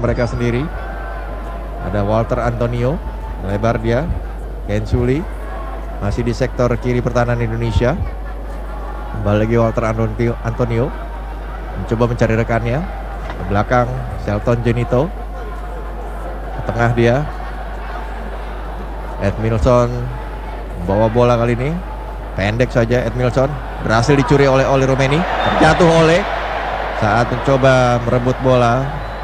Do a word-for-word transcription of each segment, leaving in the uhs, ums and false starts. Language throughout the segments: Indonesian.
mereka sendiri. Ada Walter Antonio, lebar dia. Ken Suli masih di sektor kiri pertahanan Indonesia. Kembali lagi Walter Antonio mencoba mencari rekannya. Ke belakang Shelton Jenito. Ke tengah dia Edmilson bawa bola kali ini. Pendek saja Edmilson. Berhasil dicuri oleh Ole Romeni. Terjatuh Ole saat mencoba merebut bola.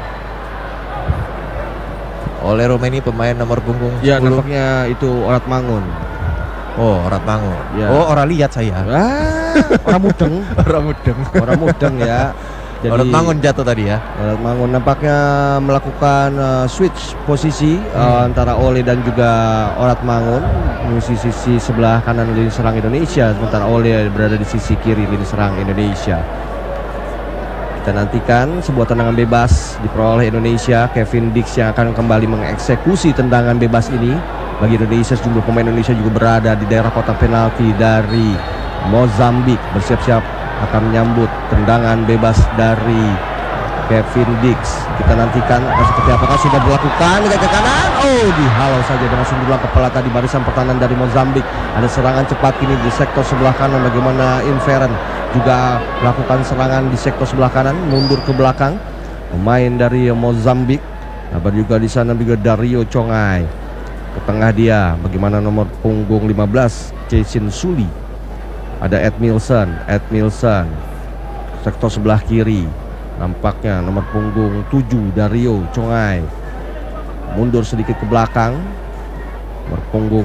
Ole Romeni pemain nomor punggung ya, sepuluh. nampaknya itu Orat Mangun. Oh, Orat Mangun ya. Oh, orang lihat saya. Ah, orang mudeng. Orang mudeng. Orang mudeng ya. Jadi, Orat Mangun jatuh tadi ya. Orat Mangun nampaknya melakukan uh, switch posisi hmm. uh, antara Ole dan juga Orat Mangun mengisi sisi sebelah kanan lini serang Indonesia, sementara Ole berada di sisi kiri lini serang Indonesia. Kita nantikan sebuah tendangan bebas diperoleh Indonesia. Kevin Dix yang akan kembali mengeksekusi tendangan bebas ini. Bagi Indonesia, sejumlah pemain Indonesia juga berada di daerah kotak penalti dari Mozambik, bersiap-siap akan menyambut tendangan bebas dari Kevin Dix. Kita nantikan seperti apakah sudah dilakukan ke kanan. Oh, dihalau saja dengan sundulan kepala tadi barisan pertahanan dari Mozambik. Ada serangan cepat kini di sektor sebelah kanan. Bagaimana Inveren juga melakukan serangan di sektor sebelah kanan, mundur ke belakang. Pemain dari Mozambik. Ada juga di sana juga Dario Congai. Ke tengah dia, bagaimana nomor punggung lima belas Jason Suli. Ada Edmilson, Edmilson sektor sebelah kiri. Nampaknya nomor punggung tujuh Dario Congai. Mundur sedikit ke belakang. Nomor punggung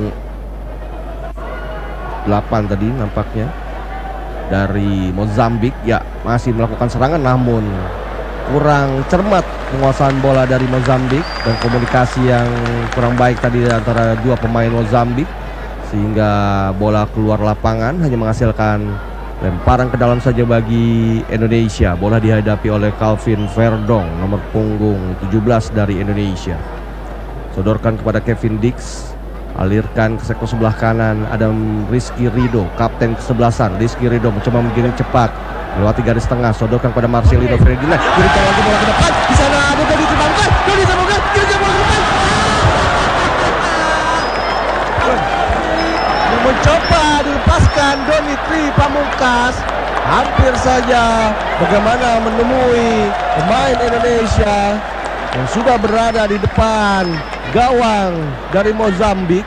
delapan tadi nampaknya dari Mozambik. Ya, masih melakukan serangan namun kurang cermat penguasaan bola dari Mozambik dan komunikasi yang kurang baik tadi antara dua pemain Mozambik sehingga bola keluar lapangan, hanya menghasilkan lemparan ke dalam saja bagi Indonesia. Bola dihadapi oleh Calvin Verdong, nomor punggung tujuh belas dari Indonesia. Sodorkan kepada Kevin Dix, alirkan ke sektor sebelah kanan. Ada Rizky Rido, kapten kesebelasan. Rizky Rido mencoba menggiring cepat melewati garis tengah, sodorkan pada Marcelino Ferdinand. Kirimkan lagi bola ke depan. Di sana ada Doni Tripamungkas. Doni Tripamungkas kirimkan bola ke depan. Mencoba dilepaskan Doni Tripamungkas. Hampir saja bagaimana menemui pemain Indonesia yang sudah berada di depan gawang dari Mozambik.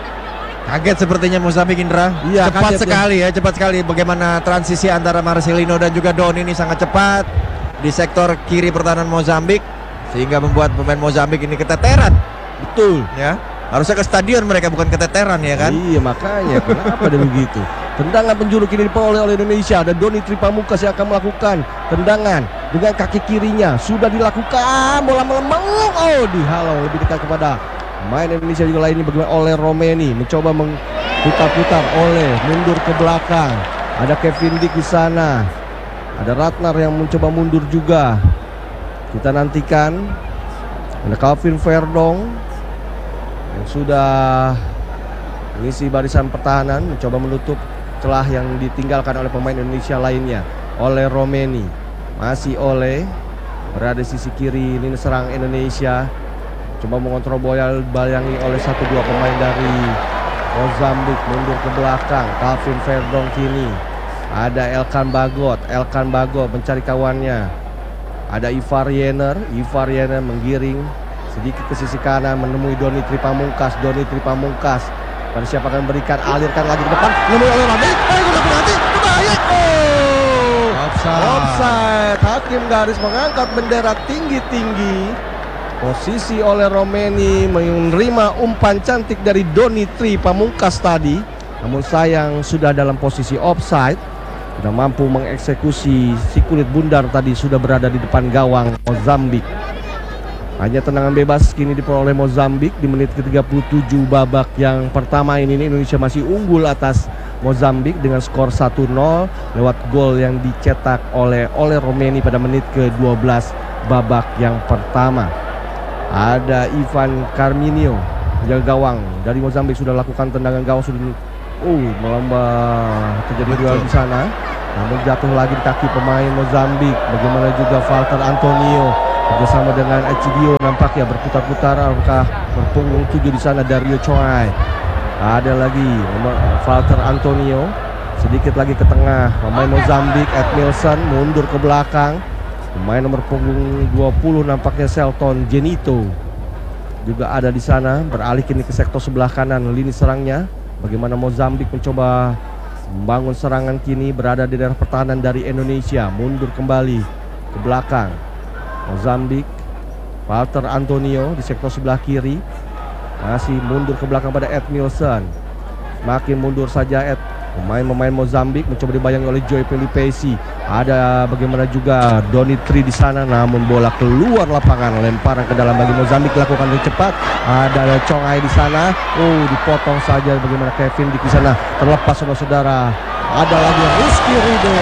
Kaget sepertinya Mozambik, Indra. Iya, cepat kaget, sekali ya. ya, cepat sekali bagaimana transisi antara Marcelino dan juga Don ini sangat cepat di sektor kiri pertahanan Mozambik sehingga membuat pemain Mozambik ini keteteran. Betul ya. Harusnya ke stadion mereka, bukan keteteran ya kan? Iya, makanya kenapa ada begitu. Tendangan penjuru kini diperoleh oleh Indonesia. Ada Doni Tripamungkas yang akan melakukan tendangan dengan kaki kirinya. Sudah dilakukan, bola melempar. Oh, dihalau lebih dekat kepada main Indonesia juga lainnya. Bagaimana oleh Romeni mencoba mengputar-putar, oleh mundur ke belakang. Ada Kevin Dix di sana. Ada Ratnar yang mencoba mundur juga. Kita nantikan. Ada Calvin Verdong yang sudah mengisi barisan pertahanan, mencoba menutup celah yang ditinggalkan oleh pemain Indonesia lainnya. Oleh Romeni, masih oleh berada di sisi kiri lini serang Indonesia. Coba mengontrol bola, bayangi oleh satu dua pemain dari Mozambik, mundur ke belakang. Calvin Verdong kini. Ada Elkan Bagot, Elkan Bagot mencari kawannya. Ada Ivar Yener, Ivar Yener menggiring sedikit ke sisi kanan menemui Doni Tripamungkas. Doni Tripamungkas pada siapa akan memberikan, alirkan lagi ke depan, menemui oleh Ramai. Oh, sudah penalti, berbahaya. Oh, offside. Offside. Hakim garis mengangkat bendera tinggi-tinggi. Posisi oleh Romeni menerima umpan cantik dari Doni Tripamungkas tadi. Namun sayang sudah dalam posisi offside. Sudah mampu mengeksekusi si kulit bundar tadi, sudah berada di depan gawang Mozambik. Hanya tendangan bebas kini diperoleh Mozambik di menit ke tiga puluh tujuh babak yang pertama ini. Indonesia masih unggul atas Mozambik dengan skor satu nol lewat gol yang dicetak oleh oleh Romeni pada menit ke dua belas babak yang pertama. Ada Ivan Carminio, penjaga gawang dari Mozambik, sudah lakukan tendangan gawang, sudah uh melambat, terjadi duel di sana. Namun jatuh lagi di kaki pemain Mozambik. Bagaimana juga Walter Antonio Bersama dengan Echidio nampaknya berputar-putar, apakah berpunggung tujuh di sana Dario Choi. Ada lagi nomor Walter Antonio, sedikit lagi ke tengah pemain Mozambik Edmilson mundur ke belakang. Pemain nomor punggung dua puluh nampaknya Selton Genito juga ada di sana, beralih kini ke sektor sebelah kanan lini serangnya. Bagaimana Mozambik mencoba membangun serangan kini, berada di daerah pertahanan dari Indonesia, mundur kembali ke belakang. Mozambik, Walter Antonio di sektor sebelah kiri, masih mundur ke belakang pada Edmilson. Makin mundur saja Ed. Pemain-pemain Mozambik mencoba dibayangi oleh Joy Pelipesi. Ada bagaimana juga Donitri di sana, namun bola keluar lapangan, lemparan ke dalam bagi Mozambik lakukan dengan cepat. Ada Chongai di sana, oh dipotong saja bagaimana Kevin di sana, terlepas saudara-saudara. Ada lagi Rizky Ridho.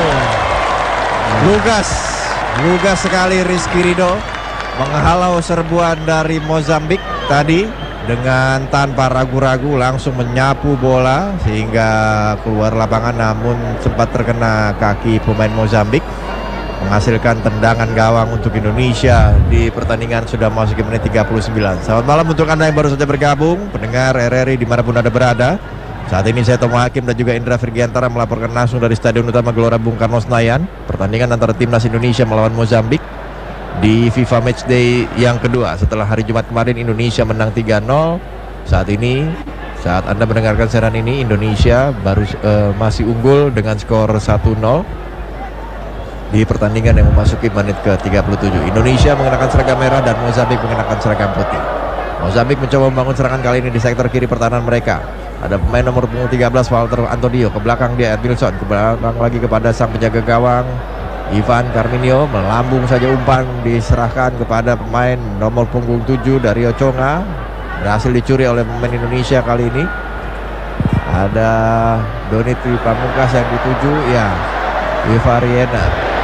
Lugas, lugas sekali Rizky Ridho menghalau serbuan dari Mozambik tadi. Dengan tanpa ragu-ragu langsung menyapu bola sehingga keluar lapangan, namun sempat terkena kaki pemain Mozambik, menghasilkan tendangan gawang untuk Indonesia di pertandingan sudah masuk ke menit tiga puluh sembilan. Selamat malam untuk Anda yang baru saja bergabung, pendengar R R I dimanapun Anda berada. Saat ini saya Tomo Hakim dan juga Indra Virgiantara melaporkan langsung dari Stadion Utama Gelora Bung Karno Senayan, pertandingan antara Timnas Indonesia melawan Mozambik di FIFA Matchday yang kedua setelah hari Jumat kemarin Indonesia menang tiga nol. Saat ini, saat Anda mendengarkan siaran ini, Indonesia baru uh, masih unggul dengan skor satu nol di pertandingan yang memasuki menit ke tiga puluh tujuh. Indonesia mengenakan seragam merah dan Mozambik mengenakan seragam putih. Mozambik mencoba membangun serangan kali ini di sektor kiri pertahanan mereka. Ada pemain nomor punggung tiga belas Walter Antonio, ke belakang dia Edmilson, ke belakang lagi kepada sang penjaga gawang Ivan Carminio, melambung saja umpan diserahkan kepada pemain nomor punggung tujuh Dario Chonga, berhasil dicuri oleh pemain Indonesia kali ini. Ada Donitri Pamungkas yang dituju, ya Ivariena.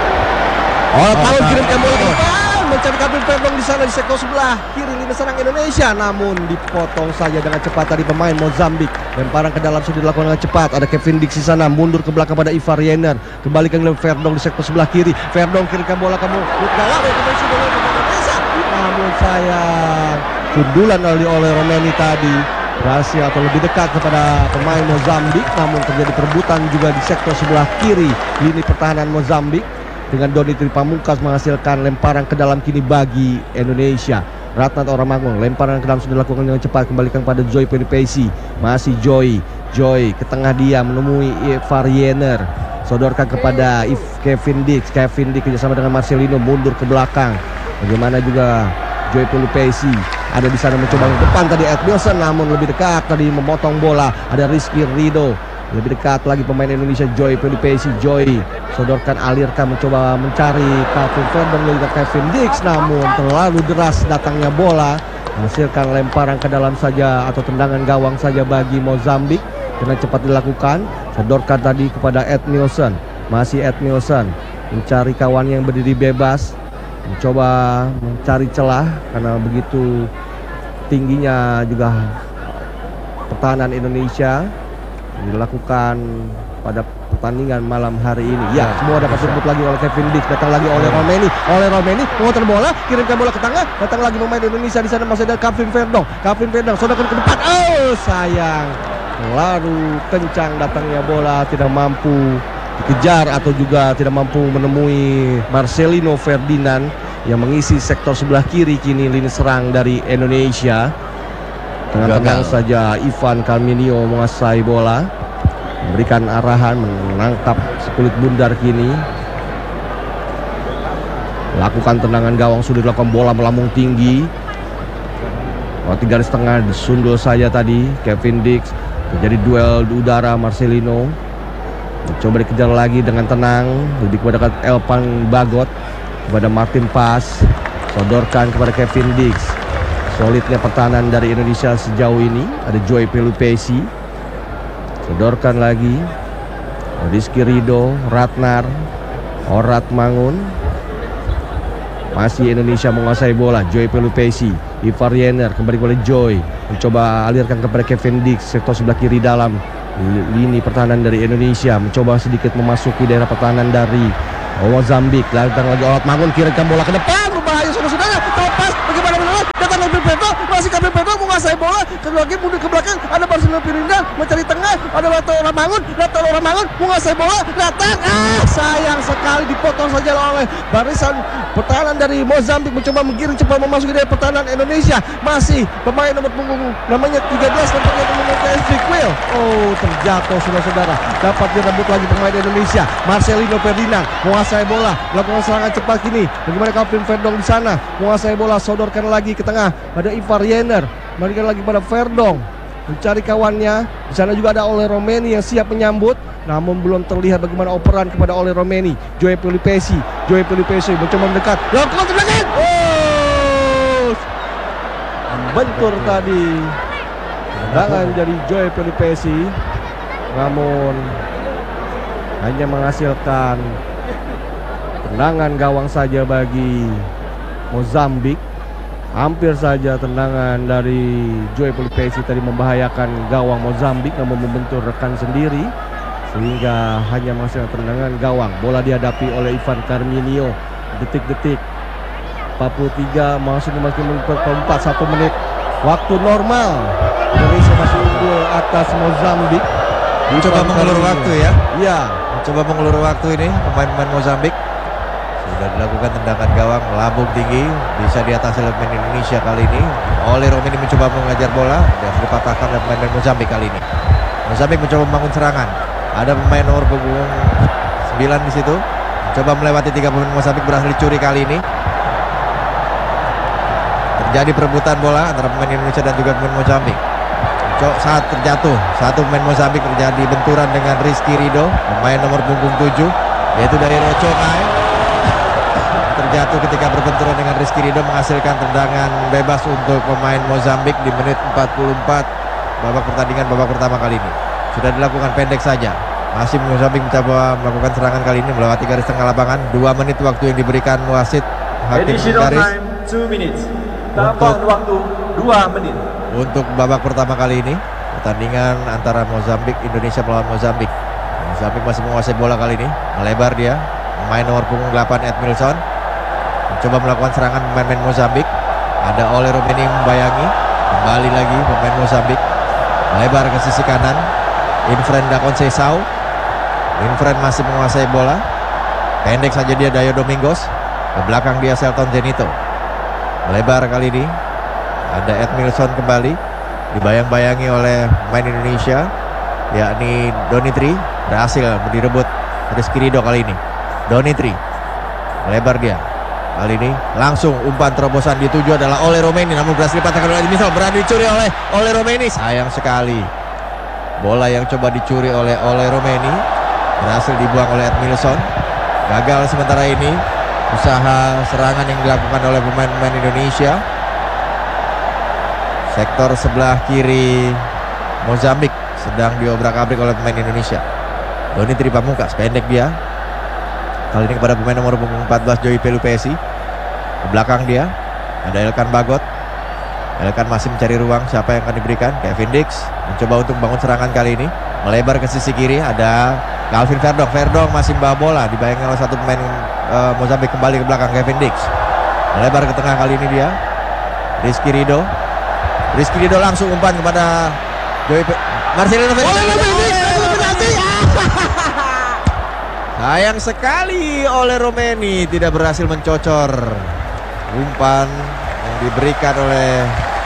Oh, tahu kirimkan bola ke depan, mencari Kevin Verdong di sana di sektor sebelah kiri lini serang Indonesia, namun dipotong saja dengan cepat tadi pemain Mozambik. Lemparan ke dalam sudah dilakukan dengan cepat. Ada Kevin Dix di sana, mundur ke belakang pada Ivar Yenner, kembali ke Verdong di sektor sebelah kiri. Verdong kirimkan bola ke gawang Indonesia, namun sayang sundulan oleh oleh Romeni tadi berhasil atau lebih dekat kepada pemain Mozambik, namun terjadi perebutan juga di sektor sebelah kiri lini pertahanan Mozambik dengan Donitri Pamungkas menghasilkan lemparan ke dalam kini bagi Indonesia. Ratnat Oramangun, lemparan ke dalam sudah dilakukan dengan cepat, kembalikan pada Joy Pelipesi. Masih Joy, Joy ke tengah dia menemui Ivar Yenner, sodorkan kepada If Kevin Dix. Kevin Dix kerjasama dengan Marcelino mundur ke belakang. Bagaimana juga Joy Pelipesi ada di sana mencoba ke depan tadi Edmilson, namun lebih dekat tadi memotong bola. Ada Rizky Ridho, lebih dekat lagi pemain Indonesia Joy Pelipesi. Joy sodorkan, alirkan, mencoba mencari Kevin Verdong dan Kevin Dix, namun terlalu deras datangnya bola, menghasilkan lemparan ke dalam saja atau tendangan gawang saja bagi Mozambik. Dengan cepat dilakukan, sodorkan tadi kepada Edmilson. Masih Edmilson mencari kawan yang berdiri bebas, mencoba mencari celah karena begitu tingginya juga pertahanan Indonesia dilakukan pada pertandingan malam hari ini. Ya, semua dapat disebut lagi oleh Kevin Dix, datang lagi oleh Romeni, oleh Romeni, memutar bola, kirimkan bola ke tengah, datang lagi pemain Indonesia di sana masih ada Kevin Verdong, Kevin Verdong, sodorkan ke depan. Oh, sayang, terlalu kencang datangnya bola, tidak mampu dikejar atau juga tidak mampu menemui Marcelino Ferdinand yang mengisi sektor sebelah kiri kini lini serang dari Indonesia. Tengah-tengah saja Ivan Carminio menguasai bola, memberikan arahan, menangkap sekulit bundar kini. Lakukan tendangan gawang, sudah dilakukan, bola melambung tinggi. Oh, tiga garis tengah disundul saja tadi Kevin Dix. Terjadi duel di udara, Marcelino coba dikejar lagi dengan tenang, lebih kepada Elpan Bagot, kepada Martin Pas, sodorkan kepada Kevin Dix. Solidnya pertahanan dari Indonesia sejauh ini. Ada Joy Pelupesi, sodorkan lagi Rizky Ridho, Ratnar Orat Mangun. Masih Indonesia menguasai bola. Joy Pelupesi, Ivar Yenner, kembali oleh Joy, mencoba alirkan kepada Kevin Dix, sektor sebelah kiri dalam lini pertahanan dari Indonesia, mencoba sedikit memasuki daerah pertahanan dari Mozambik. Datang lagi Orat Mangun, kirimkan bola ke depan, berbahaya saudara-saudara. masih Calvin Verdong menguasai bola, lagi mundur ke belakang, ada Marcelino Ferdinand mencari tengah, ada Lautaro Ramangun, Lautaro Ramangun menguasai bola, datang, ah sayang sekali dipotong saja oleh barisan pertahanan dari Mozambik, mencoba menggiring cepat memasuki dari pertahanan Indonesia. Masih pemain nomor punggung namanya tiga belas tampaknya nomor Quill. Oh, terjatuh saudara-saudara. Dapat direbut lagi pemain Indonesia. Marcelino Ferdinand menguasai bola, melakukan serangan cepat kini. Bagaimana Calvin Verdong di sana menguasai bola, sodorkan lagi ke tengah. Ada Ivar Jenner, berikan lagi pada Verdong, mencari kawannya. Di sana juga ada Ole Romeni yang siap menyambut, namun belum terlihat bagaimana operan kepada Ole Romeni. Joey Pelupesi, Joey Pelupesi mencoba mendekat, lakukan tendangan. Oh, bentur tadi. Tendangan dari Joey Pelupesi, namun hanya menghasilkan tendangan gawang saja bagi Mozambik. Hampir saja tendangan dari Joey Pelupesi tadi membahayakan gawang Mozambik, namun membentur rekan sendiri sehingga hanya menghasilkan tendangan gawang. Bola dihadapi oleh Ivan Carminio. Detik-detik empat puluh tiga masuk memasuki menit keempat, satu menit waktu normal. Indonesia masih unggul atas Mozambik. Coba mengulur waktu ya. Iya, coba mengulur waktu ini pemain-pemain Mozambik. Sudah dilakukan tendangan gawang melambung tinggi, bisa diatasi oleh pemain Indonesia kali ini. Ole Romeni mencoba mengajar bola dan dipatahkan oleh pemain Mozambik kali ini. Mozambik mencoba membangun serangan. Ada pemain nomor punggung sembilan di situ. Coba melewati tiga pemain Mozambik, berhasil dicuri kali ini. Terjadi perebutan bola antara pemain Indonesia dan juga pemain Mozambik. Saat terjatuh, satu pemain Mozambik terjadi benturan dengan Rizky Ridho, pemain nomor punggung tujuh, yaitu dari Roconai. Terjatuh ketika berbenturan dengan Rizky Ridho, menghasilkan tendangan bebas untuk pemain Mozambik di menit empat puluh empat babak pertandingan babak pertama kali ini. Sudah dilakukan pendek saja. Masih Mozambik mencoba melakukan serangan kali ini melewati garis tengah lapangan. Dua menit waktu yang diberikan wasit hakim garis. Two minutes. Tambahan waktu dua menit. Untuk babak pertama kali ini, pertandingan antara Mozambik Indonesia melawan Mozambik. Mozambik masih menguasai bola kali ini, melebar dia. Pemain nomor punggung delapan Edmilson mencoba melakukan serangan pemain Mozambik. Ada Ole Romeni membayangi, kembali lagi pemain Mozambik melebar ke sisi kanan. Infren da Conceição. Infren masih menguasai bola. Pendek saja dia Dayo Domingos. Ke belakang dia Selton Zenito. Melebar kali ini. Ada Edmilson kembali, dibayang-bayangi oleh pemain Indonesia, yakni Donitri. Berhasil direbut Rizky Ridho kali ini. Donitri melebar dia kali ini, langsung umpan terobosan dituju adalah Ole Romeni, namun berhasil dipatahkan oleh Edmilson. Berani dicuri oleh Ole Romeni. Sayang sekali, bola yang coba dicuri oleh Ole Romeni berhasil dibuang oleh Edmilson. Gagal sementara ini usaha serangan yang dilakukan oleh pemain-pemain Indonesia. Sektor sebelah kiri Mozambik sedang diobrak-abrik oleh pemain Indonesia. Donitri Pamungkas, pendek dia. Kali ini kepada pemain nomor punggung empat belas Joey Pelupesi. Ke belakang dia ada Elkan Bagot. Elkan masih mencari ruang, siapa yang akan diberikan? Kevin Dix mencoba untuk membangun serangan kali ini. Melebar ke sisi kiri ada Calvin Verdong. Verdong masih membawa bola, dibayangkan oleh satu pemain uh, Mozambik. Kembali ke belakang Kevin Dix. Melebar ke tengah kali ini dia Rizky Ridho. Rizky Ridho langsung umpan kepada Joey Pe- Marcelino Ferdinand. Sayang sekali Ole Romeni tidak berhasil mencocor umpan yang diberikan oleh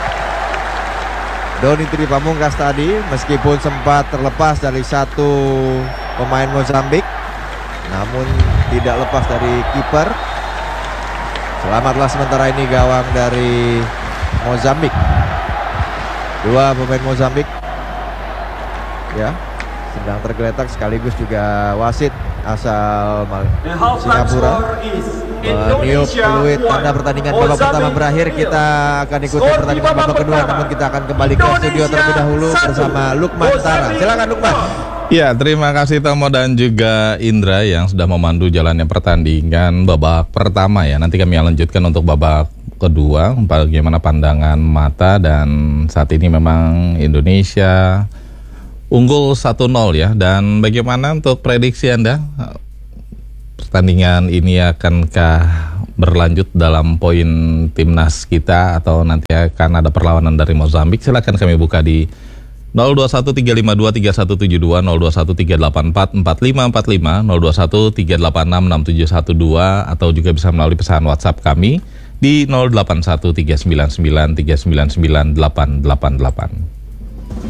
Donitri Pamungkas tadi, meskipun sempat terlepas dari satu pemain Mozambik, namun tidak lepas dari kiper. Selamatlah sementara ini gawang dari Mozambik. Dua pemain Mozambik ya sedang tergeletak, sekaligus juga wasit asal Singapura meniup peluit tanda pertandingan babak pertama berakhir. Kita akan ikuti pertandingan babak kedua, namun kita akan kembali ke studio terlebih dahulu bersama Lukman Tara. Silakan Lukman. Ya, terima kasih Tomo dan juga Indra yang sudah memandu jalannya pertandingan babak pertama ya. Nanti kami lanjutkan untuk babak kedua, bagaimana pandangan mata, dan saat ini memang Indonesia unggul satu nol ya. Dan bagaimana untuk prediksi Anda pertandingan ini akankah berlanjut dalam poin timnas kita atau nanti akan ada perlawanan dari Mozambik? Silakan kami buka di nol dua satu tiga lima dua tiga satu tujuh dua, nol dua satu tiga delapan empat empat lima empat lima, nol dua satu tiga delapan enam enam tujuh satu dua, atau juga bisa melalui pesan WhatsApp kami di nol delapan satu tiga sembilan sembilan tiga sembilan sembilan delapan delapan delapan.